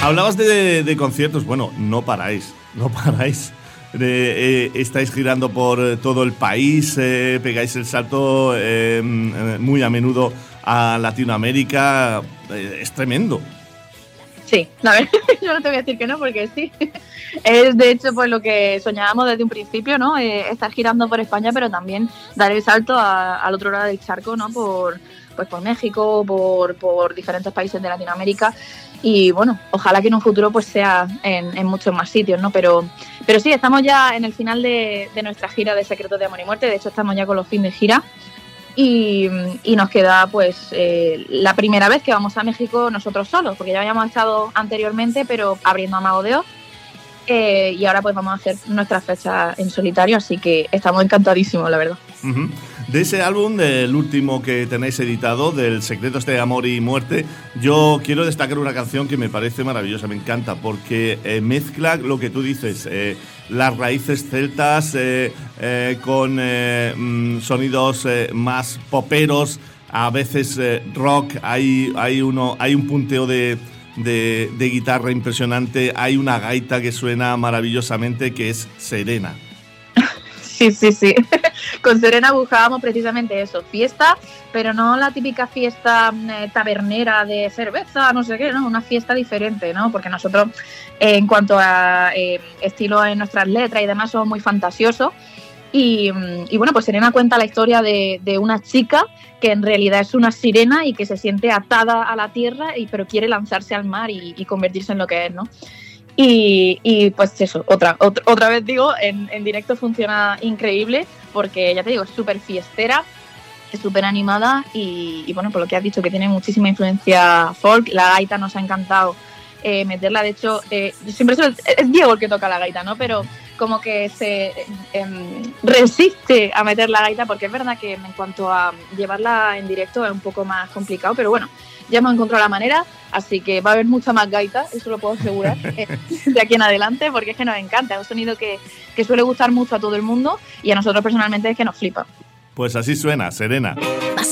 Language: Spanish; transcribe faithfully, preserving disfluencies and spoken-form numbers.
Hablabas de, de conciertos. Bueno, no paráis, no paráis. De, eh, estáis girando por todo el país, eh, pegáis el salto eh, muy a menudo a Latinoamérica. Eh, es tremendo. Sí, la verdad, yo no te voy a decir que no, porque sí. Es de hecho pues lo que soñábamos desde un principio, ¿no? Eh, estar girando por España, pero también dar el salto a, al otro lado del charco, ¿no? Por, pues por México, por, por diferentes países de Latinoamérica. Y bueno, ojalá que en un futuro pues sea en, en muchos más sitios, ¿no? Pero, pero sí, estamos ya en el final de, de nuestra gira de Secretos de Amor y Muerte. De hecho, estamos ya con los fines de gira. Y, y nos queda pues eh, la primera vez que vamos a México nosotros solos, porque ya habíamos estado anteriormente, pero abriendo a Mago de Oz, eh, y ahora pues vamos a hacer nuestra fecha en solitario, así que estamos encantadísimos, la verdad. Uh-huh. De ese álbum, del último que tenéis editado, del Secretos de Amor y Muerte, yo quiero destacar una canción que me parece maravillosa, me encanta, porque eh, mezcla lo que tú dices, eh, las raíces celtas eh, eh, con eh, mm, sonidos eh, más poperos, a veces eh, rock, hay, hay, uno, hay un punteo de, de, de guitarra impresionante, hay una gaita que suena maravillosamente, que es Serena. Sí, sí, sí. Con Serena buscábamos precisamente eso, fiesta, pero no la típica fiesta eh, tabernera de cerveza, no sé qué, no, una fiesta diferente, ¿no? Porque nosotros, eh, en cuanto a eh, estilo en nuestras letras y demás, somos muy fantasiosos. Y, y bueno, pues Serena cuenta la historia de, de una chica que en realidad es una sirena y que se siente atada a la tierra, y, pero quiere lanzarse al mar y, y convertirse en lo que es, ¿no? Y, y pues eso, otra, otra, otra vez digo, en, en directo funciona increíble, porque ya te digo, es súper fiestera, es súper animada y, y bueno, por lo que has dicho, que tiene muchísima influencia folk. La gaita nos ha encantado eh, meterla, de hecho, eh, siempre es, es Diego el que toca la gaita, ¿no? Pero como que se eh, resiste a meter la gaita, porque es verdad que en cuanto a llevarla en directo es un poco más complicado, pero bueno, ya hemos encontrado la manera, así que va a haber mucha más gaita, eso lo puedo asegurar, eh, de aquí en adelante, porque es que nos encanta, es un sonido que, que suele gustar mucho a todo el mundo y a nosotros personalmente es que nos flipa. Pues así suena, Serena.